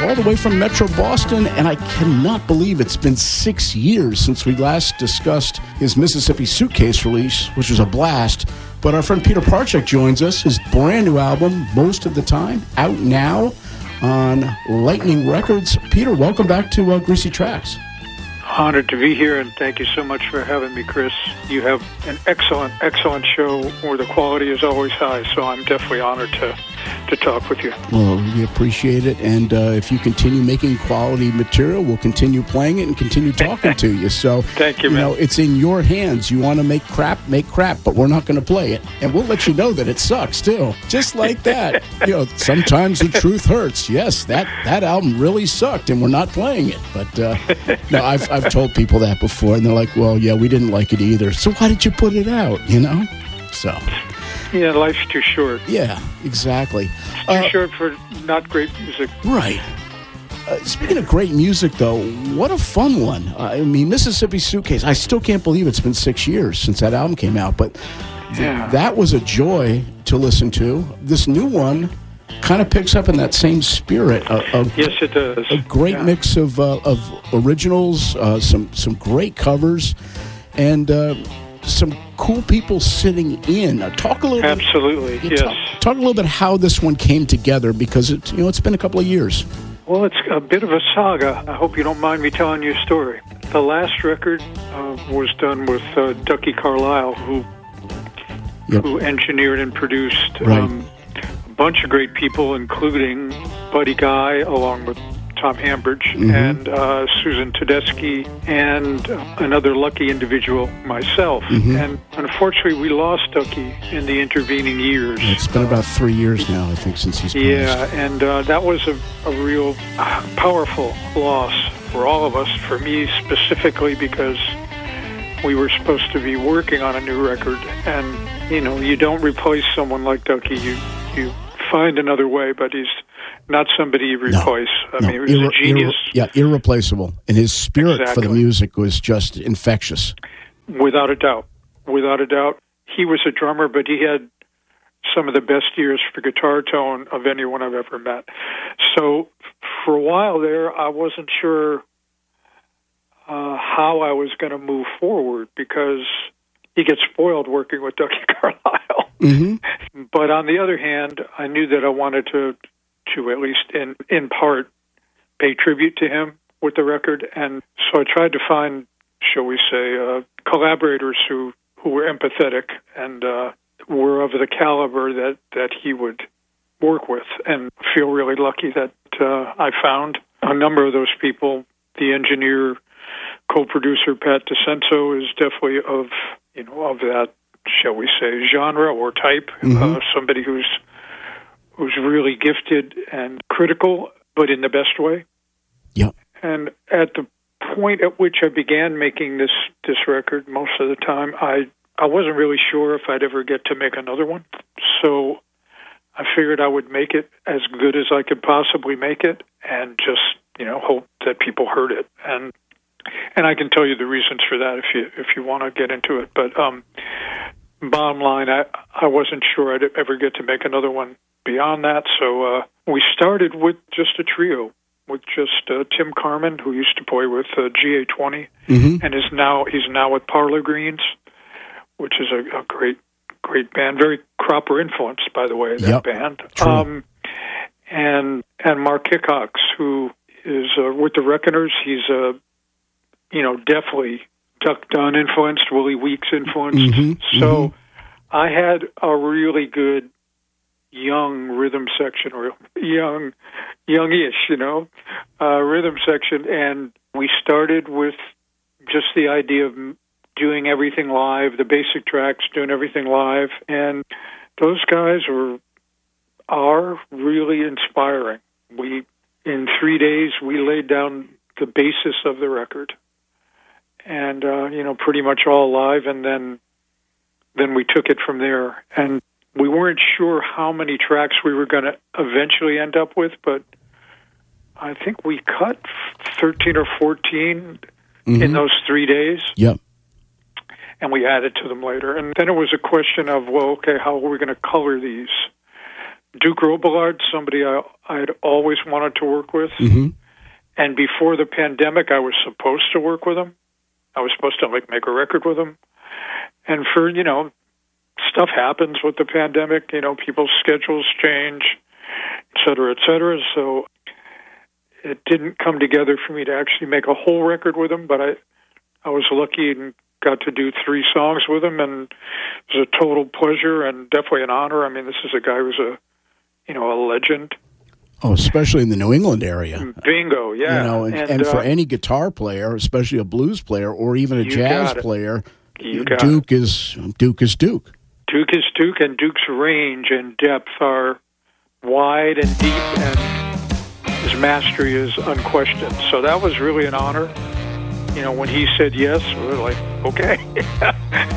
all the way from Metro Boston, and I cannot believe it's been 6 years since we last discussed his Mississippi Suitcase release, which was a blast. But our friend Peter Parchak joins us. His brand new album, Most of the Time, out now on Lightning Records. Peter, welcome back to Greasy Tracks. Honored to be here, and thank you so much for having me, Chris. You have an excellent show where the quality is always high, so I'm definitely honored to talk with you. Well, we appreciate it, and if you continue making quality material, we'll continue playing it and continue talking to you. So, thank you, man. Know, it's in your hands. You want to make crap, but we're not going to play it, and we'll let you know that it sucks too, just like that. Sometimes the truth hurts. Yes, that album really sucked, and we're not playing it. But no, I've told people that before, and they're like, "Well, yeah, we didn't like it either. So why did you put it out?" So. Yeah, life's too short. Yeah, exactly. It's too short for not great music. Right. Speaking of great music, though, what a fun one. I mean, Mississippi Suitcase, I still can't believe it's been 6 years since that album came out, but that was a joy to listen to. This new one kind of picks up in that same spirit. Yes, it does. A great mix of originals, some great covers, and some cool people sitting in. Talk a little bit. Absolutely, yes. Talk a little bit how this one came together, because it's been a couple of years. Well, it's a bit of a saga. I hope you don't mind me telling you a story. The last record was done with Ducky Carlisle, who engineered and produced a bunch of great people, including Buddy Guy, along with Tom Hambridge, and Susan Tedeschi, and another lucky individual, myself. And unfortunately, we lost Ducky in the intervening years. It's been about 3 years now, I think, since he's passed. Yeah, and that was a real powerful loss for all of us, for me specifically, because we were supposed to be working on a new record. And, you don't replace someone like Ducky. You find another way, but he's not somebody you replace. I mean, he was a genius. Irreplaceable. And his spirit for the music was just infectious. Without a doubt. Without a doubt. He was a drummer, but he had some of the best ears for guitar tone of anyone I've ever met. So for a while there, I wasn't sure how I was going to move forward, because you get spoiled working with Ducky Carlisle. But on the other hand, I knew that I wanted to at least in part pay tribute to him with the record, and so I tried to find, shall we say, collaborators who were empathetic and were of the caliber that he would work with, and feel really lucky that I found a number of those people. The engineer, co-producer Pat DeCenso is definitely of that, shall we say, genre or type, somebody who's really gifted and critical, but in the best way. Yep. And at the point at which I began making this record, most of the time, I wasn't really sure if I'd ever get to make another one. So I figured I would make it as good as I could possibly make it, and just, hope that people heard it. And I can tell you the reasons for that if you want to get into it. But bottom line, I wasn't sure I'd ever get to make another one beyond that, so we started with just a trio, with just Tim Carman, who used to play with GA20, and he's now with Parlor Greens, which is a great band, very Cropper influenced, by the way, that band. True. And Mark Hickox, who is with the Reckoners. He's definitely Duck Dunn influenced, Willie Weeks influenced. So I had a really good young rhythm section, or youngish, rhythm section, and we started with just the idea of doing everything live, the basic tracks, doing everything live, and those guys are really inspiring. In 3 days, we laid down the basis of the record, and pretty much all live, and then we took it from there. And we weren't sure how many tracks we were going to eventually end up with, but I think we cut 13 or 14 in those 3 days. Yep. And we added to them later. And then it was a question of, how are we going to color these? Duke Robillard, somebody I'd always wanted to work with. Mm-hmm. And before the pandemic, I was supposed to work with him. I was supposed to make a record with him. And for, stuff happens with the pandemic, people's schedules change, et cetera, et cetera. So it didn't come together for me to actually make a whole record with him, but I was lucky and got to do 3 songs with him, and it was a total pleasure and definitely an honor. I mean, this is a guy who's a legend. Oh, especially in the New England area. Bingo, yeah. And for any guitar player, especially a blues player or even a jazz player, Duke is Duke. Duke is Duke, and Duke's range and depth are wide and deep, and his mastery is unquestioned. So that was really an honor. When he said yes, we were like, okay.